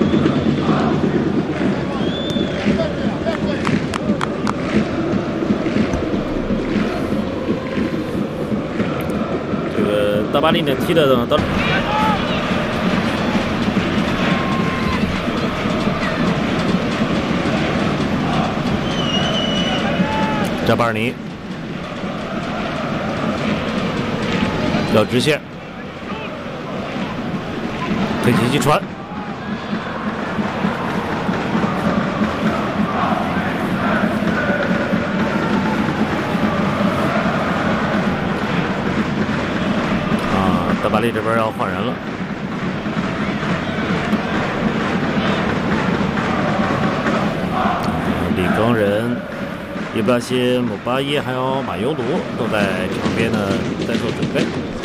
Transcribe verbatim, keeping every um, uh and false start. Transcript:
这个大巴黎呢踢的到。 扎巴尔尼要直线，推进击传，啊，大巴黎这边要换人了。 李刚仁、伊布拉辛、姆巴耶还有马尤卢都在场边呢，在做准备。